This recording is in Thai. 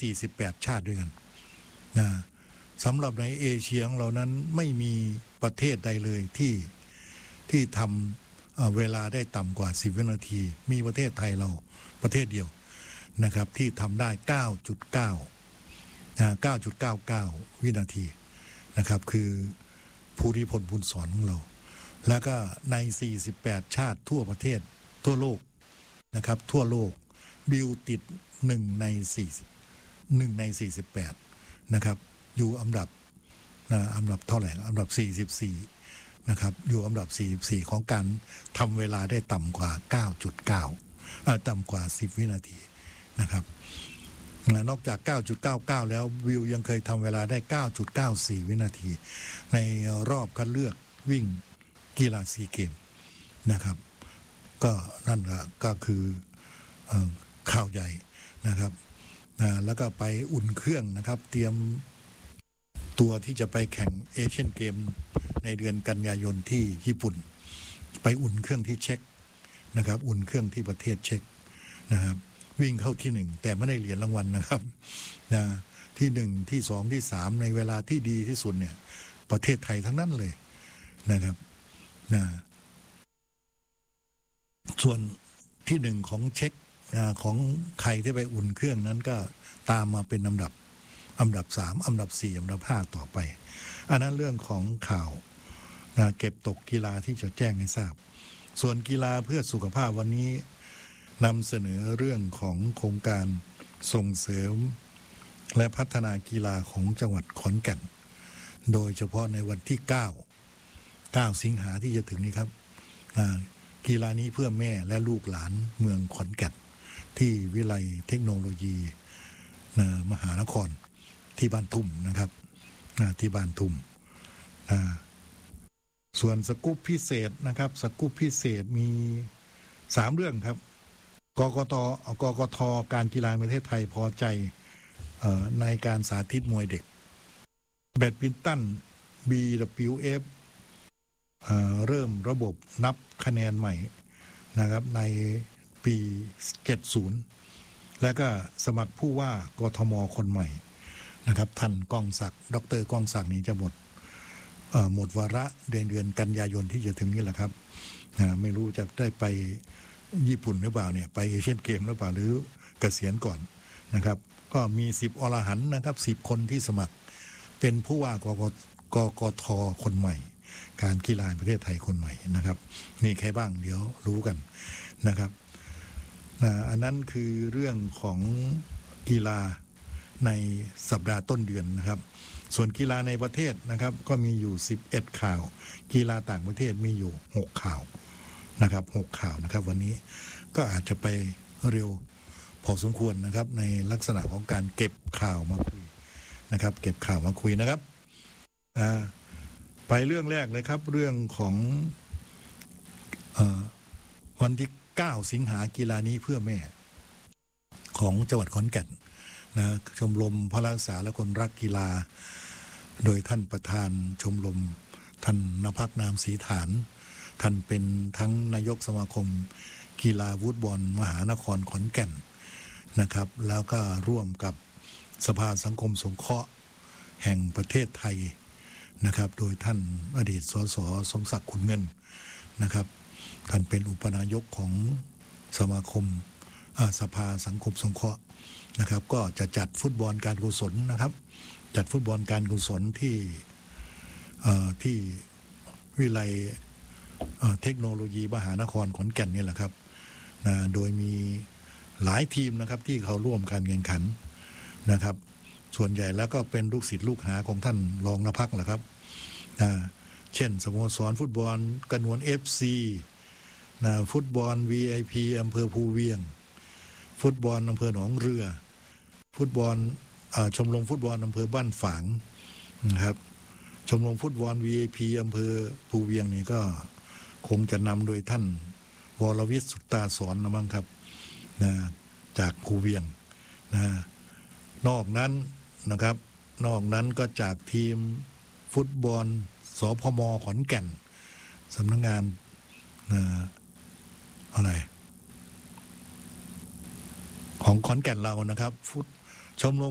48ชาติด้วยกันนะสำหรับในเอเชียของเรานั้นไม่มีประเทศใดเลยที่ทำเวลาได้ต่ำกว่า10วินาทีมีประเทศไทยเราประเทศเดียวนะครับที่ทำได้9.99 วินาทีนะครับคือภูริพลบุญสอนของเราแล้วก็ใน48ชาติทั่วประเทศทั่วโลกนะครับทั่วโลกบิวติด1 ใน 48นะครับอยู่อันดับเท่าไหร่อันดับ44นะครับอยู่อันดับ44ของการทำเวลาได้ต่ำกว่า9.9ต่ำกว่า10วินาทีนะครับนอกจาก9.99แล้ววิวยังเคยทำเวลาได้9.94วินาทีในรอบคัดเลือกวิ่งกีฬาซีเกมนะครับก็นั่นก็คือข่าวใหญ่นะครับแล้วก็ไปอุ่นเครื่องนะครับเตรียมตัวที่จะไปแข่งเอเชียนเกมในเดือนกันยายนที่ญี่ปุ่นไปอุ่นเครื่องที่เช็กนะครับอุ่นเครื่องที่ประเทศเช็กนะครับวิ่งเข้าที่1แต่ไม่ได้เหรียญรางวัลนะครับที่1ที่2ที่3ในเวลาที่ดีที่สุดเนี่ยประเทศไทยทั้งนั้นเลยนะครับส่วนที่1ของเช็กของใครที่ไปอุ่นเครื่องนั้นก็ตามมาเป็นอันดับ3อันดับ4อันดับ5ต่อไปอันนั้นเรื่องของข่าวเก็บตกกีฬาที่จะแจ้งให้ทราบส่วนกีฬาเพื่อสุขภาพวันนี้นำเสนอเรื่องของโครงการส่งเสริมและพัฒนากีฬาของจังหวัดขอนแก่นโดยเฉพาะในวันที่9สิงหาที่จะถึงนี้ครับกีฬานี้เพื่อแม่และลูกหลานเมืองขอนแก่นที่วิไลเทคโนโลยีมหานครที่บ้านทุ่มนะครับที่บ้านทุ่มส่วนสกู๊ปพิเศษนะครับสกู๊ปพิเศษมี3เรื่องครับกกทการกีฬาแห่งประเทศไทยพอใจในการสาธิตมวยเด็กแบดมินตัน BWF เริ่มระบบนับคะแนนใหม่นะครับในปี70และก็สมัครผู้ว่ากทมคนใหม่นะครับท่านก้องศักดิ์ดร.ก้องศักดิ์นี้จะหมดวาระเดือนกันยายนที่จะถึงนี้แหละครับไม่รู้จะได้ไปญี่ปุ่นหรือเปล่าเนี่ยไปเอเชียนเกมหรือเปล่าหรือเกษียณก่อนนะครับก็มี10อรหันต์นะครับ10คนที่สมัครเป็นผู้ว่ากกทคนใหม่การกีฬาประเทศไทยคนใหม่นะครับนี่ใครบ้างเดี๋ยวรู้กันนะครับอันนั้นคือเรื่องของกีฬาในสัปดาห์ต้นเดือนนะครับส่วนกีฬาในประเทศนะครับก็มีอยู่11ข่าวกีฬาต่างประเทศมีอยู่6ข่าวนะครับ6ข่าวนะครับวันนี้ก็อาจจะไปเร็วพอสมควรนะครับในลักษณะของการเก็บข่าวมาคุยนะครับเก็บข่าวมาคุยนะครับไปเรื่องแรกเลยครับเรื่องของวันที่9สิงหากีฬานี้เพื่อแม่ของจังหวัดขอนแก่นนะชมรมพระรักษาและคนรักกีฬาโดยท่านประธานชมรมท่านณภักนามศรีฐานท่านเป็นทั้งนายกสมาคมกีฬาฟุตบอลมหานครขอนแก่นนะครับแล้วก็ร่วมกับสภาสังคมสงเคราะห์แห่งประเทศไทยนะครับโดยท่านอดีตสสสมศักดิ์ขุนเงินนะครับท่านเป็นอุปนายกของสมาคมสภาสังคมสงเคราะห์นะครับก็จะจัดฟุตบอลการกุศลนะครับจัดฟุตบอลการกุศลที่วิไลเทคโนโลยีมหานครขอนแก่นนี่แหละครับโดยมีหลายทีมนะครับที่เขาร่วมการแข่งขันนะครับส่วนใหญ่แล้วก็เป็นลูกศิษย์ลูกหาของท่านรองณภักแหละครับเช่นสโมสรฟุตบอลกระนวน FC ฟุตบอล VIP อำเภอภูเวียงฟุตบอลอำเภอหนองเรือฟุตบอลชมรมฟุตบอลอำเภอบ้านฝางนะครับชมรมฟุตบอล VIP อำเภอภูเวียงนี่ก็คงจะนำโดยท่านวรวิทย์สุตตาสอนนะมั้งครับจากภูเวียงนอกนั้นนะครับนอกนั้นก็จากทีมฟุตบอลสพม.ขอนแก่นสำนักงานอะไรของขอนแก่นเรานะครับชมรม